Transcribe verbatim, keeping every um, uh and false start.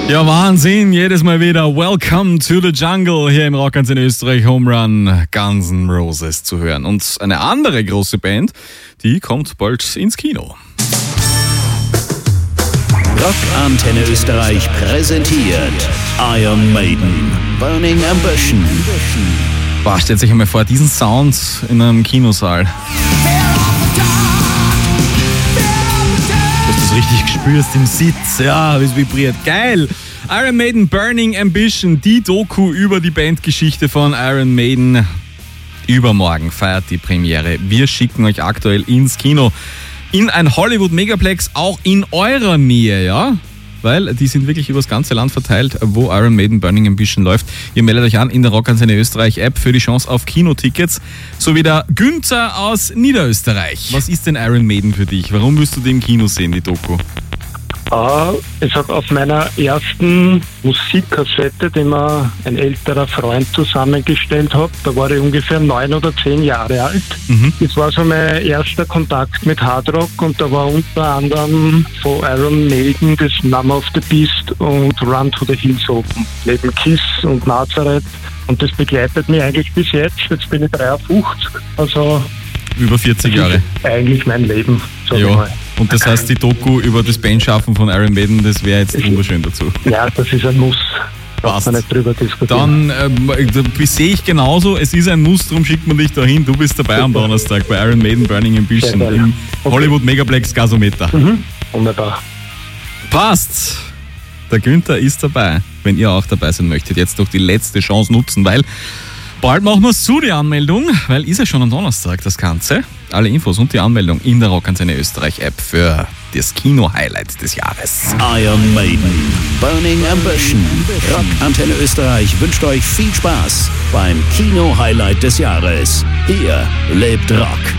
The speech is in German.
Ja, Wahnsinn, jedes Mal wieder Welcome to the Jungle hier im Rockantenne Österreich Home Run Guns N' Roses zu hören. Und eine andere große Band, die kommt bald ins Kino. Rockantenne Österreich präsentiert Iron Maiden, Burning Ambition. Boah, stellt sich einmal vor, diesen Sound in einem Kinosaal. Dass du das richtig spürst im Sitz, ja, wie es vibriert. Geil! Iron Maiden Burning Ambition, die Doku über die Bandgeschichte von Iron Maiden. Übermorgen feiert die Premiere. Wir schicken euch aktuell ins Kino. In ein Hollywood-Megaplex, auch in eurer Nähe, ja? Weil die sind wirklich übers ganze Land verteilt, wo Iron Maiden Burning Ambition läuft. Ihr meldet euch an in der Rockantenne Österreich App für die Chance auf Kinotickets. So wie der Günther aus Niederösterreich. Was ist denn Iron Maiden für dich? Warum willst du den im Kino sehen, die Doku? Uh, ich habe auf meiner ersten Musikkassette, die mir ein älterer Freund zusammengestellt hat, da war ich ungefähr neun oder zehn Jahre alt. Mhm. Das war so mein erster Kontakt mit Hardrock und da war unter anderem von Iron Maiden das Number of the Beast und Run to the Hills oben. Neben Kiss und Nazareth. Und das begleitet mich eigentlich bis jetzt. Jetzt bin ich dreiundfünfzig, also über vierzig Jahre. Eigentlich mein Leben, sag ich mal. Und das heißt, die Doku über das Bandschaffen von Iron Maiden, das wäre jetzt wunderschön dazu. Ja, das ist ein Muss. Passt. Man nicht drüber diskutieren. Dann äh, sehe ich genauso, es ist ein Muss, darum schickt man dich dahin. Du bist dabei Super. Am Donnerstag bei Iron Maiden Burning Ambition im okay. Hollywood Megaplex Gasometer. Mhm. Wunderbar. Passt. Der Günther ist dabei. Wenn ihr auch dabei sein möchtet, jetzt doch die letzte Chance nutzen, weil bald machen wir es zu, die Anmeldung, weil ist ja schon am Donnerstag das Ganze. Alle Infos und die Anmeldung in der Rockantenne Österreich App für das Kino-Highlight des Jahres. Iron Maiden, Burning Ambition. Rockantenne Österreich wünscht euch viel Spaß beim Kino-Highlight des Jahres. Hier lebt Rock.